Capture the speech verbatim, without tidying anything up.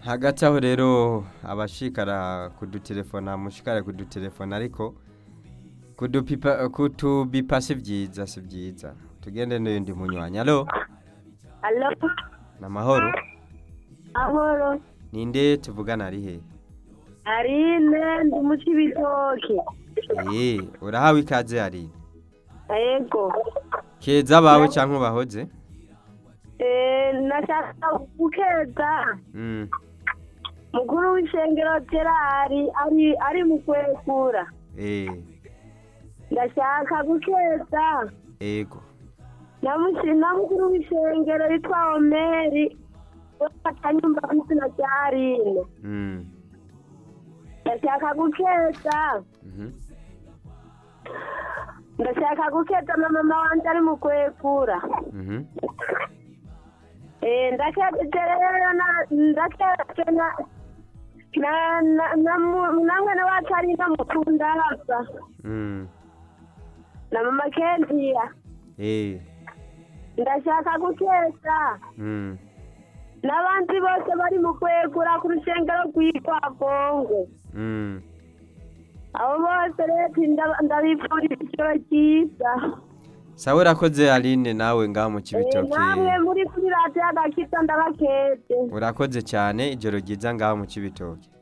hagati aho rero abashikara kudutelefona mushikare kudutelefona ariko kudupipa kutubipa si vyiza si vyiza tugende n'undi munywanya allo Allo, namahoro amahoro. ninde tuvugana ari he Arine ndi mu Cibitoke. eh urahawe ikaze ari Yego. keza bawe canke bahoze Eh, nashaka gukeza. mm Mukuru w'ishengero Gerari ari ari mu kwekura. eh Ndashaka gukeza. ego Namushina mukuru w'ishengero yitwa Omeri. Bakanyumba kw'izina rya Arine. mm Ndashaka gukeza. mhm Ndashaka gukeza na mama wanje ari mu kwekura. mhm Eh, ndaketse rero na ndaketse na na na na mu- namwe na watari na mukunda hapa mm na mama Kendia eh ndashaka gukeza mm n'abandi bose bari mu kwegura ku rushengero rwitwa Kongo mm abo bose rero nda- ndabifurije ijoro ryiza. sawe urakoze Aline nawe ngaho mu Eh, Cibitoke namwe muri kuri radiyo agakiza ndabakeze. urakoze cyane ijoro ryiza ngaho mu Cibitoke